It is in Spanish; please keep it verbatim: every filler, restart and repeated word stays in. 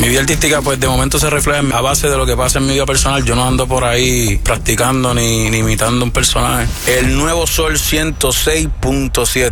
Mi vida artística, pues de momento se refleja a base de lo que pasa en mi vida personal. Yo no ando por ahí practicando ni, ni imitando un personaje. El Nuevo Sol ciento seis punto siete.